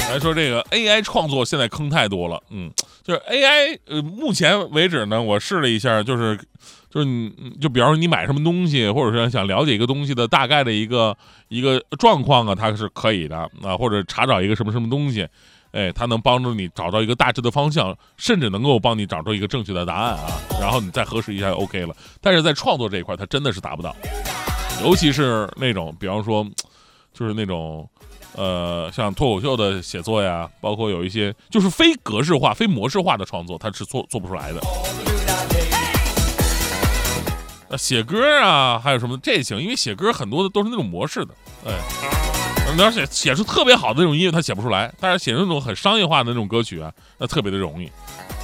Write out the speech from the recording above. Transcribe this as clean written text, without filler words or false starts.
来说这个 AI 创作现在坑太多了，就是 AI，目前为止呢，我试了一下，就是你就比方说你买什么东西，或者是想了解一个东西的大概的一个状况啊，它是可以的啊，或者查找一个什么东西，它能帮助你找到一个大致的方向，甚至能够帮你找出一个正确的答案啊，然后你再核实一下就 OK 了。但是在创作这一块，它真的是达不到，尤其是那种比方说就是那种像脱口秀的写作呀，包括有一些就是非格式化、非模式化的创作，它是做不出来的。写歌啊，还有什么这行，因为写歌很多的都是那种模式的，你要写出特别好的那种音乐，它写不出来；但是写出那种很商业化的那种歌曲啊，那特别的容易。